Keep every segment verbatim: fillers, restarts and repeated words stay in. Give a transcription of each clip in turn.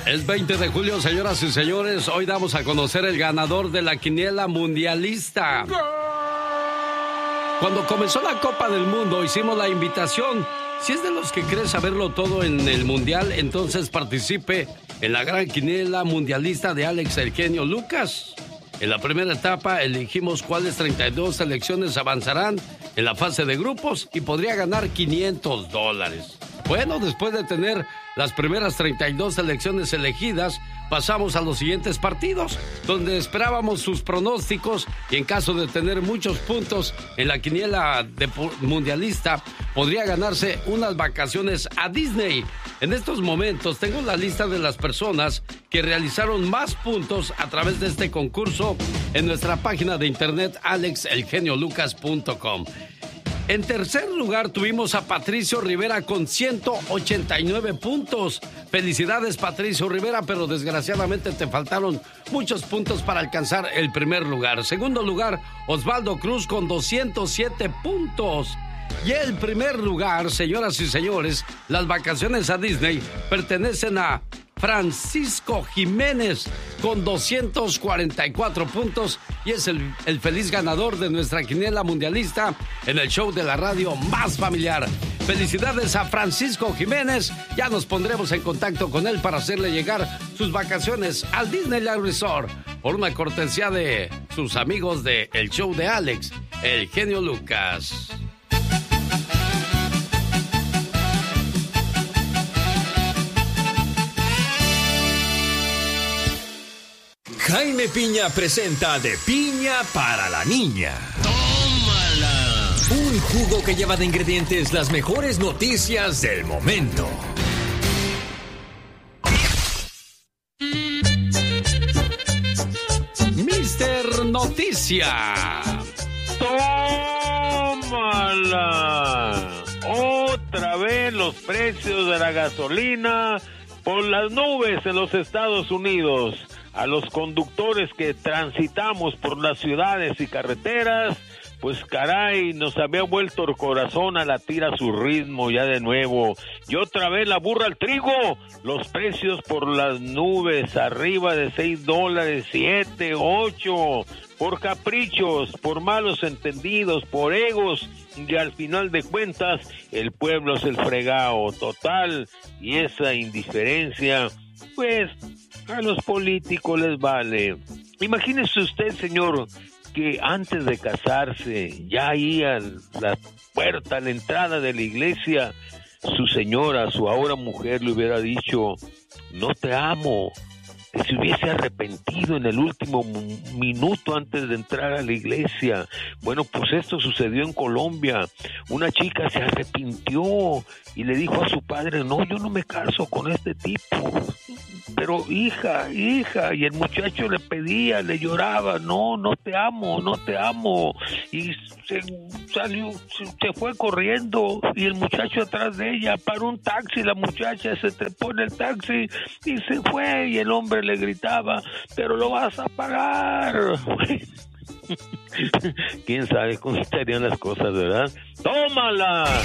Es veinte de julio, señoras y señores. Hoy damos a conocer el ganador de la quiniela mundialista. Cuando comenzó la Copa del Mundo, hicimos la invitación. Si es de los que cree saberlo todo en el mundial, entonces participe en la gran quiniela mundialista de Alex El Genio Lucas. En la primera etapa elegimos cuáles treinta y dos selecciones avanzarán en la fase de grupos y podría ganar quinientos dólares. Bueno, después de tener las primeras treinta y dos selecciones elegidas, pasamos a los siguientes partidos, donde esperábamos sus pronósticos y en caso de tener muchos puntos en la quiniela de mundialista, podría ganarse unas vacaciones a Disney. En estos momentos tengo la lista de las personas que realizaron más puntos a través de este concurso en nuestra página de internet alex el genio lucas punto com. En tercer lugar tuvimos a Patricio Rivera con ciento ochenta y nueve puntos. Felicidades, Patricio Rivera, pero desgraciadamente te faltaron muchos puntos para alcanzar el primer lugar. Segundo lugar, Osvaldo Cruz con doscientos siete puntos. Y el primer lugar, señoras y señores, las vacaciones a Disney pertenecen a Francisco Jiménez con doscientos cuarenta y cuatro puntos y es el, el feliz ganador de nuestra quiniela mundialista en el show de la radio más familiar. Felicidades a Francisco Jiménez. Ya nos pondremos en contacto con él para hacerle llegar sus vacaciones al Disneyland Resort por una cortesía de sus amigos de el show de Alex, El Genio Lucas. Jaime Piña presenta De Piña para la Niña. ¡Tómala! Un jugo que lleva de ingredientes las mejores noticias del momento. Mister Noticia. ¡Tómala! Otra vez los precios de la gasolina por las nubes en los Estados Unidos. A los conductores que transitamos por las ciudades y carreteras, pues caray, nos había vuelto el corazón a latir a su ritmo ya de nuevo. Y otra vez la burra al trigo, los precios por las nubes, arriba de seis dólares, siete, ocho, por caprichos, por malos entendidos, por egos, y al final de cuentas, el pueblo es el fregado total, y esa indiferencia, pues, a los políticos les vale. Imagínese usted, señor, que antes de casarse, ya ahí a la puerta, a la entrada de la iglesia, su señora, su ahora mujer le hubiera dicho, no te amo, que se hubiese arrepentido en el último minuto antes de entrar a la iglesia. Bueno, pues esto sucedió en Colombia. Una chica se arrepintió y le dijo a su padre, no, yo no me caso con este tipo. Pero hija, hija, y el muchacho le pedía, le lloraba, no, no te amo, no te amo. Y se salió, se, se fue corriendo y el muchacho atrás de ella, paró un taxi, la muchacha se trepó en el taxi y se fue y el hombre le gritaba, pero lo vas a pagar. ¿Quién sabe cómo estarían las cosas, verdad? ¡Tómala!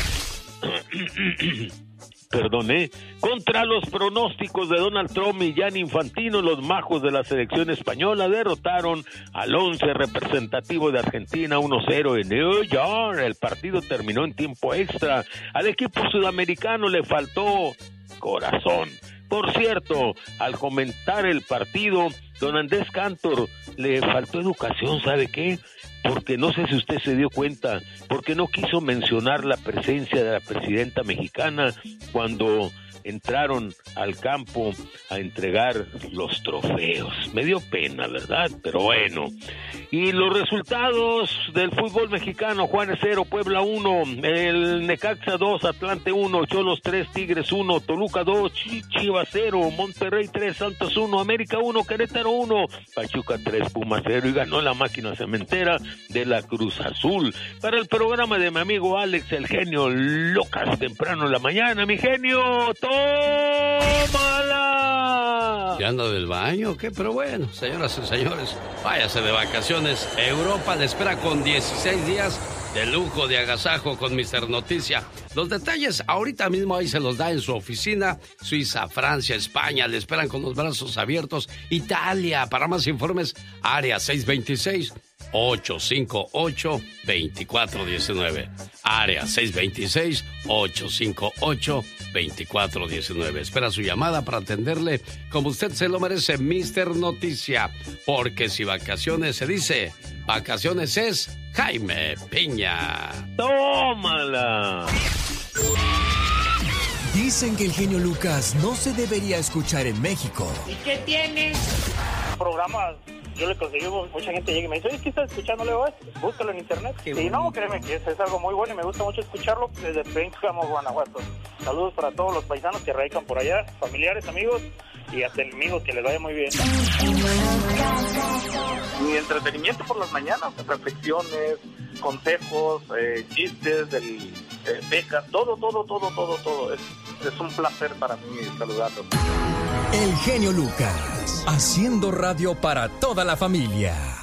Perdone, contra los pronósticos de Donald Trump y Gianni Infantino, los majos de la selección española derrotaron al once representativo de Argentina uno cero en New York. El partido terminó en tiempo extra. Al equipo sudamericano le faltó corazón. Por cierto, al comentar el partido, don Andrés Cantor le faltó educación, ¿sabe qué? Porque no sé si usted se dio cuenta, porque no quiso mencionar la presencia de la presidenta mexicana cuando entraron al campo a entregar los trofeos. Me dio pena, ¿verdad? Pero bueno. Y los resultados del fútbol mexicano: Juárez cero, Puebla uno, el Necaxa dos, Atlante uno, Cholos tres, Tigres uno, Toluca dos, Chivas cero, Monterrey tres, Santos uno, América uno, Querétaro uno, Pachuca tres, Pumas cero, y ganó la máquina cementera de la Cruz Azul. Para el programa de mi amigo Alex, el genio Lucas, temprano en la mañana, mi genio, tómala. ¿Ya anda del baño o qué? Pero bueno, señoras y señores, váyase de vacaciones. Europa le espera con dieciséis días de lujo, de agasajo con mister Noticia. Los detalles ahorita mismo ahí se los da en su oficina. Suiza, Francia, España, le esperan con los brazos abiertos. Italia, para más informes, área seis dos seis, ocho cinco ocho, dos cuatro uno nueve. Área seis dos seis, ocho cinco ocho, dos cuatro uno nueve. Espera su llamada para atenderle como usted se lo merece, mister Noticia. Porque si vacaciones se dice, vacaciones es Jaime Piña. ¡Tómala! Dicen que el genio Lucas no se debería escuchar en México. ¿Y qué tiene? Programas, yo le conseguí, mucha gente llega y me dice, oye, ¿qué estás escuchando, Leo? Búscalo en internet. Y bueno. No, créeme que es, es algo muy bueno y me gusta mucho escucharlo desde Pénjamo, Guanajuato. Saludos para todos los paisanos que radican por allá, familiares, amigos y hasta enemigos, que les vaya muy bien. Mi entretenimiento por las mañanas, reflexiones, consejos, eh, chistes, del, eh, becas, todo, todo, todo, todo, todo. Es, es un placer para mí saludarlos. El genio Lucas, haciendo radio para toda la familia.